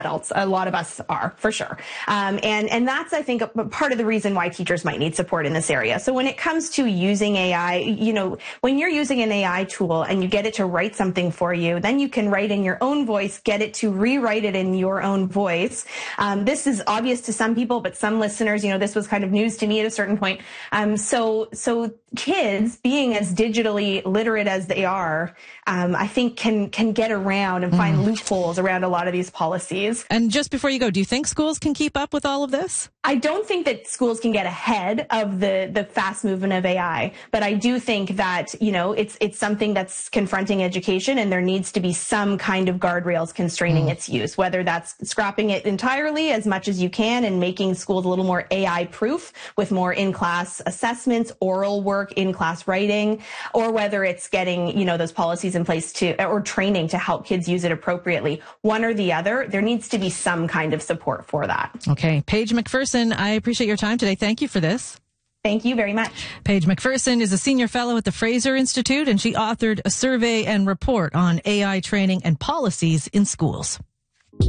adults. A lot of us are, for sure. And that's, I think, part of the reason why teachers might need support in this area. So when it comes to using AI, when you're using an AI tool and you get it to write something for you, then you can write in your own voice, get it to rewrite it in your own voice. This is obvious to some people, but some listeners, this was kind of news to me at a certain point. So kids, being as digitally literate as they are, I think can get around and find loopholes around a lot of these policies. And just before you go, do you think schools can keep up with all of this? I don't think that schools can get ahead of the fast movement of AI, but I do think that, it's something that's confronting education, and there needs to be some kind of guardrails constraining its use, whether that's scrapping it entirely as much as you can and making schools a little more AI proof with more in-class assessments, oral work, in-class writing, or whether it's getting, those policies in place or training to help kids use it appropriately. One or the other, there needs to be some kind of support for that. Okay. Paige McPherson, I appreciate your time today. Thank you for this. Thank you very much. Paige McPherson is a senior fellow at the Fraser Institute, and she authored a survey and report on AI training and policies in schools.